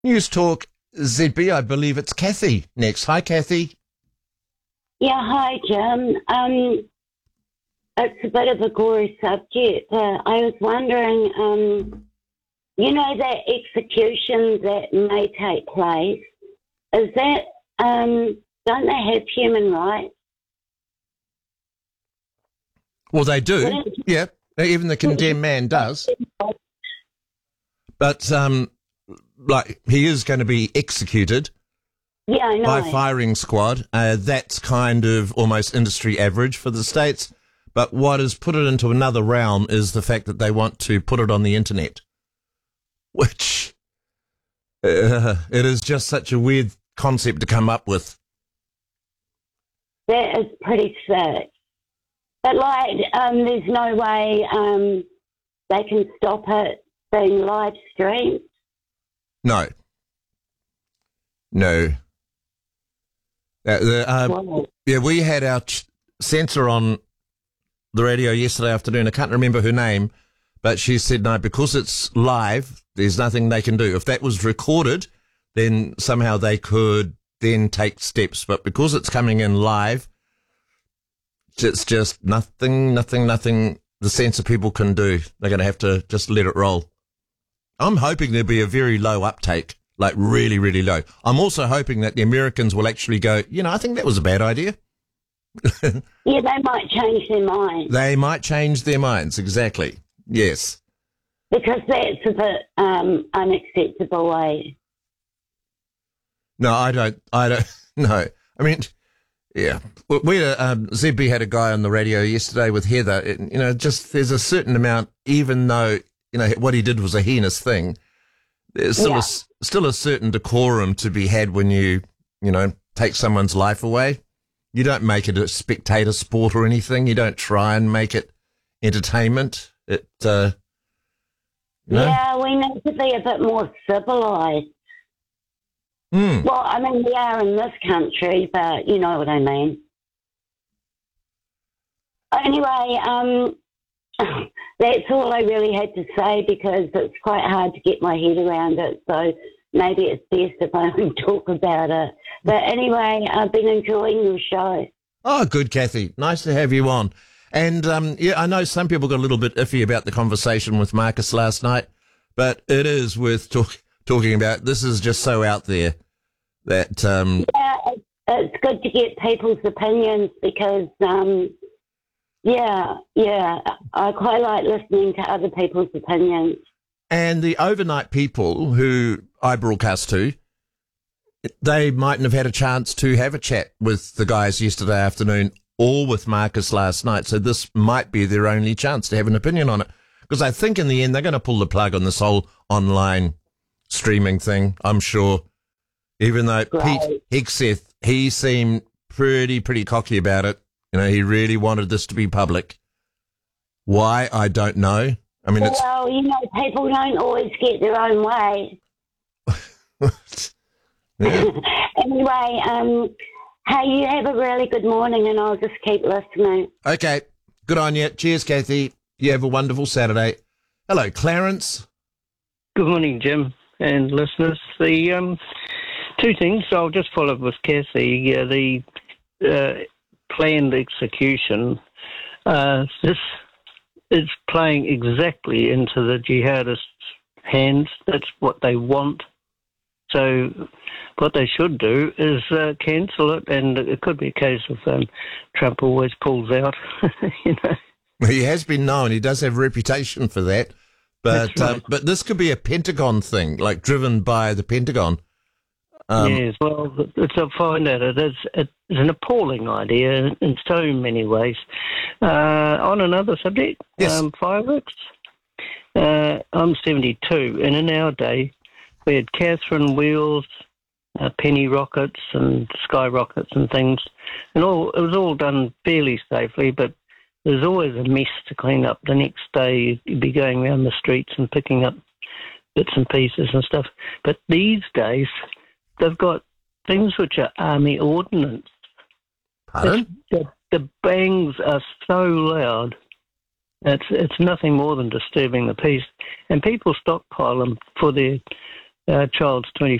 News Talk ZB, I believe it's Kathy next. Hi, Kathy. Yeah, hi, Jim. It's a bit of a gory subject. I was wondering, that execution that may take place, is that, don't they have human rights? Well, they do. Yeah, even the condemned man does. But, he is going to be executed. Yeah, I know. By firing squad. That's kind of almost industry average for the States. But what has put it into another realm is the fact that they want to put it on the internet, which it is just such a weird concept to come up with. That is pretty sick. But, there's no way they can stop it being live streamed? No. We had our censor on the radio yesterday afternoon. I can't remember her name, but she said, no, because it's live, there's nothing they can do. If that was recorded, then somehow they could then take steps. But because it's coming in live, it's just nothing the censor people can do. They're going to have to just let it roll. I'm hoping there'll be a very low uptake. Like really, really low. I'm also hoping that the Americans will actually go, I think that was a bad idea. Yeah, they might change their minds. They might change their minds, exactly. Yes. Because that's a bit unacceptable way. No, I don't, no. I mean, yeah. ZB had a guy on the radio yesterday with Heather. Just there's a certain amount, even though, what he did was a heinous thing, there's still a certain decorum to be had when you take someone's life away. You don't make it a spectator sport or anything. You don't try and make it entertainment. Yeah, we need to be a bit more civilised. Well, I mean, we are in this country, but you know what I mean. Anyway, that's all I really had to say because it's quite hard to get my head around it. So maybe it's best if I don't talk about it. But anyway, I've been enjoying your show. Oh, good, Kathy. Nice to have you on. And, I know some people got a little bit iffy about the conversation with Marcus last night, but it is worth talking about. This is just so out there that... Yeah, it's good to get people's opinions because... Yeah, I quite like listening to other people's opinions. And the overnight people who I broadcast to, they mightn't have had a chance to have a chat with the guys yesterday afternoon or with Marcus last night, so this might be their only chance to have an opinion on it. Because I think in the end they're going to pull the plug on this whole online streaming thing, I'm sure. Even though Pete Hegseth, he seemed pretty cocky about it. He really wanted this to be public. Why? I don't know. I mean, people don't always get their own way. Anyway, hey, you have a really good morning and I'll just keep listening. Okay. Good on you. Cheers, Kathy. You have a wonderful Saturday. Hello, Clarence. Good morning, Jim and listeners. The two things, I'll just follow up with Kathy. The planned execution, this is playing exactly into the jihadists' hands. That's what they want. So what they should do is cancel it, and it could be a case of Trump always pulls out, He has been known. He does have a reputation for that. But right. But this could be a Pentagon thing, like driven by the Pentagon. Yes, well, I find that it's an appalling idea in so many ways. On another subject, yes. Fireworks. I'm 72, and in our day, we had Catherine wheels, penny rockets, and skyrockets and things, and it was all done fairly safely, but there's always a mess to clean up. The next day, you'd be going around the streets and picking up bits and pieces and stuff. But these days, they've got things which are army ordnance. Pardon? The bangs are so loud. It's nothing more than disturbing the peace. And people stockpile them for their child's